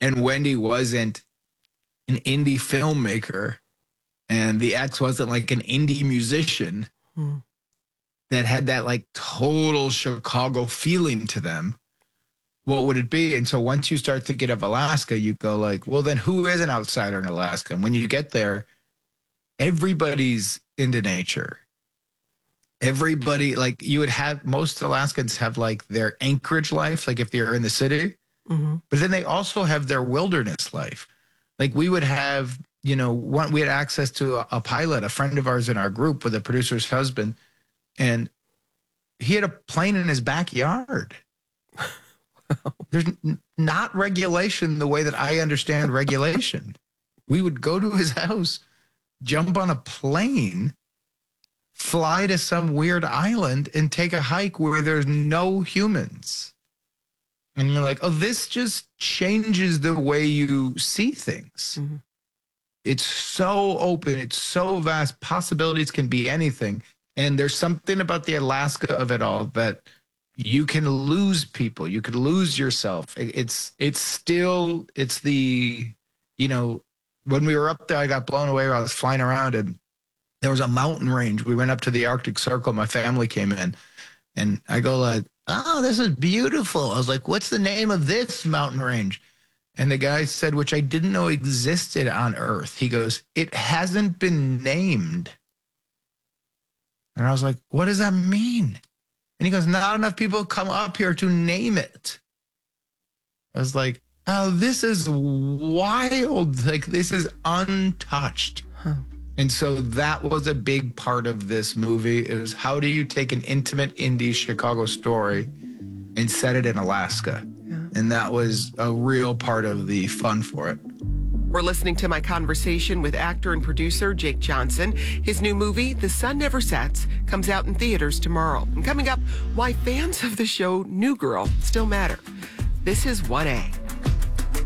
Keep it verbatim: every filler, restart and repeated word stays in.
and Wendy wasn't an indie filmmaker, and the ex wasn't like an indie musician hmm. that had that like total Chicago feeling to them, what would it be? And so once you start thinking of Alaska, you go like, well, then who is an outsider in Alaska? And when you get there, everybody's into nature. Everybody, like you would have, most Alaskans have like their Anchorage life, like if they're in the city, mm-hmm. but then they also have their wilderness life. Like we would have, you know, one, we had access to a, a pilot, a friend of ours in our group with a producer's husband, and he had a plane in his backyard. There's n- not regulation the way that I understand regulation. We would go to his house, jump on a plane, fly to some weird island, and take a hike where there's no humans. And you're like, oh, this just changes the way you see things. Mm-hmm. It's so open. It's so vast. Possibilities can be anything. And there's something about the Alaska of it all that you can lose people. You could lose yourself. It's it's still, it's the, you know, when we were up there, I got blown away while I was flying around, and there was a mountain range. We went up to the Arctic Circle. My family came in, and I go like, oh, this is beautiful. I was like, what's the name of this mountain range? And the guy said, which I didn't know existed on Earth. He goes, it hasn't been named. And I was like, what does that mean? And he goes, not enough people come up here to name it. I was like, oh, this is wild. Like, this is untouched. Huh. And so that was a big part of this movie, is how do you take an intimate indie Chicago story and set it in Alaska? Yeah. And that was a real part of the fun for it. We're listening to my conversation with actor and producer Jake Johnson. His new movie, The Sun Never Sets, comes out in theaters tomorrow. And coming up, why fans of the show New Girl still matter. This is one A.